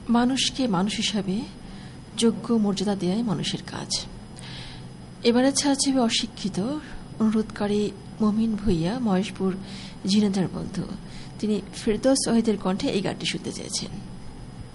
মানুষকে মানুষ হিসাবে যোগ্য মর্যাদা দেয়াই মানুষের কাজ। এবারে ছাড়ছিবে অশিক্ষিত অনুরোধকারী মমিন ভুইয়া, মহেশপুর ঝিনাইদহের বন্ধু। তিনি ফেরদৌস ওয়াহিদের কণ্ঠে এই গানটি শুনতে চেয়েছেন।